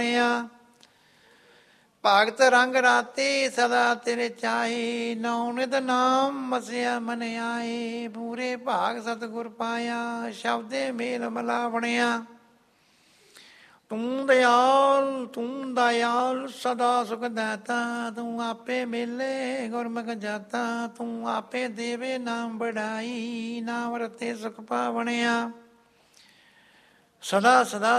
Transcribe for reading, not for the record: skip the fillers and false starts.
ਭਗਤ ਰੰਗ ਰਾਤੇ ਸਦਾ ਤੇਰੇ ਚਾਹੇ, ਨੌ ਨਿਤ ਨਾਮ ਮਸਿਆ ਮਨ ਆਏ। ਪੂਰੇ ਭਾਗ ਸਤਿਗੁਰ ਪਾਇਆ, ਸ਼ਬਦੇ ਮੇਲ ਮਿਲਾਵਣਿਆ। ਤੂੰ ਦਇਆਲ ਸਦਾ ਸੁਖ ਦਾਤਾ, ਤੂੰ ਆਪੇ ਮੇਲੇ ਗੁਰਮੁਖ ਜਾਤਾ। ਤੂੰ ਆਪੇ ਦੇਵੇ ਨਾਮ ਵਡਾਈ, ਨਾਮ ਰਤੇ ਸੁਖ ਪਾਵਣਿਆ। ਸਦਾ ਸਦਾ